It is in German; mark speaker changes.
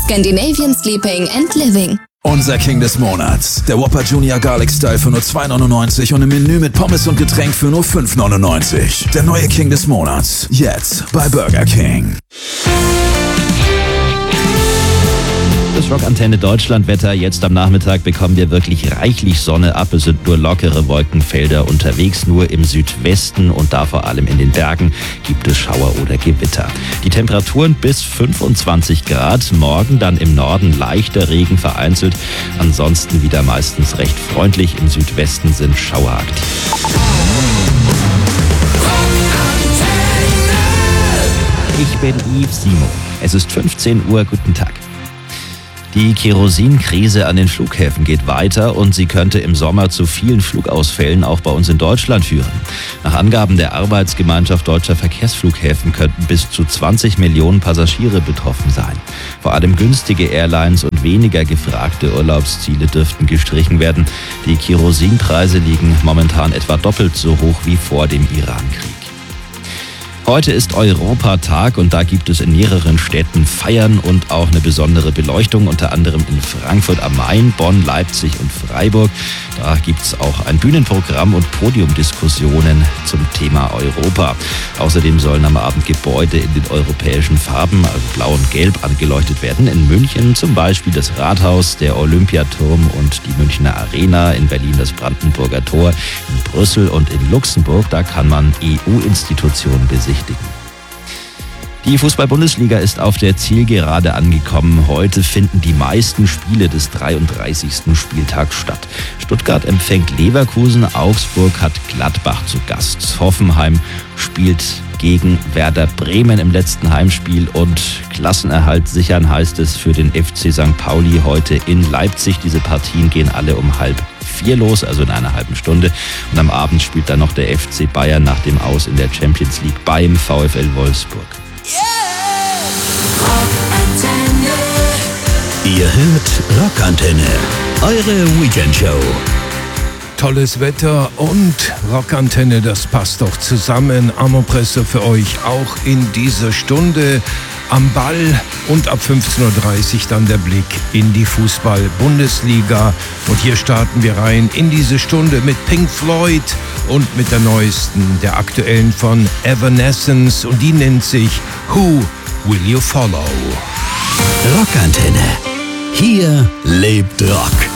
Speaker 1: Scandinavian Sleeping and Living.
Speaker 2: Unser King des Monats. Der Whopper Junior Garlic Style für nur 2,99 und im Menü mit Pommes und Getränk für nur 5,99. Der neue King des Monats. Jetzt bei Burger King.
Speaker 3: Das Rockantenne Deutschland-Wetter. Jetzt am Nachmittag bekommen wir wirklich reichlich Sonne ab. Es sind nur lockere Wolkenfelder unterwegs. Nur im Südwesten und da vor allem in den Bergen gibt es Schauer oder Gewitter. Die Temperaturen bis 25 Grad. Morgen dann im Norden leichter Regen vereinzelt. Ansonsten wieder meistens recht freundlich. Im Südwesten sind Schauer aktiv. Ich bin Yves Simon. Es ist 15 Uhr. Guten Tag. Die Kerosinkrise an den Flughäfen geht weiter und sie könnte im Sommer zu vielen Flugausfällen auch bei uns in Deutschland führen. Nach Angaben der Arbeitsgemeinschaft Deutscher Verkehrsflughäfen könnten bis zu 20 Millionen Passagiere betroffen sein. Vor allem günstige Airlines und weniger gefragte Urlaubsziele dürften gestrichen werden. Die Kerosinpreise liegen momentan etwa doppelt so hoch wie vor dem Irankrieg. Heute ist Europatag und da gibt es in mehreren Städten Feiern und auch eine besondere Beleuchtung, unter anderem in Frankfurt am Main, Bonn, Leipzig und Freiburg. Da gibt es auch ein Bühnenprogramm und Podiumdiskussionen zum Thema Europa. Außerdem sollen am Abend Gebäude in den europäischen Farben, also blau und gelb, angeleuchtet werden. In München zum Beispiel das Rathaus, der Olympiaturm und die Münchner Arena, in Berlin das Brandenburger Tor, in Brüssel und in Luxemburg, da kann man EU-Institutionen besichtigen. Die Fußball-Bundesliga ist auf der Zielgerade angekommen. Heute finden die meisten Spiele des 33. Spieltags statt. Stuttgart empfängt Leverkusen, Augsburg hat Gladbach zu Gast. Hoffenheim spielt gegen Werder Bremen im letzten Heimspiel und Klassenerhalt sichern heißt es für den FC St. Pauli heute in Leipzig. Diese Partien gehen alle um 3:30 los, also in einer halben Stunde. Und am Abend spielt dann noch der FC Bayern nach dem Aus in der Champions League beim VfL Wolfsburg.
Speaker 4: Ihr hört Rockantenne, eure Weekendshow.
Speaker 5: Tolles Wetter und Rockantenne, das passt doch zusammen. Amopresso für euch auch in dieser Stunde am Ball und ab 15:30 Uhr dann der Blick in die Fußball-Bundesliga. Und hier starten wir rein in diese Stunde mit Pink Floyd und mit der neuesten, der aktuellen von Evanescence und die nennt sich Who Will You Follow?
Speaker 4: Rockantenne. Hier lebt Rock.